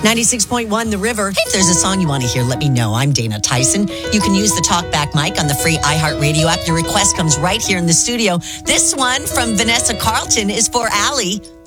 96.1 The River. Hey, if there's a song you want to hear, let me know. I'm Dana Tyson. You can use the TalkBack mic on the free iHeartRadio app. Your request comes right here in the studio. This one from Vanessa Carlton is for Allie.